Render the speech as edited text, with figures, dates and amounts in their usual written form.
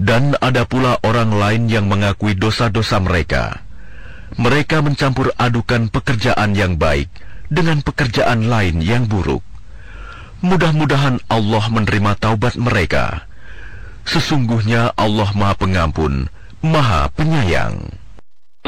Dan ada pula orang lain yang mengakui dosa-dosa mereka. Mereka mencampur adukan pekerjaan yang baik dengan pekerjaan lain yang buruk. Mudah-mudahan Allah menerima taubat mereka. Sesungguhnya Allah Maha Pengampun, Maha Penyayang.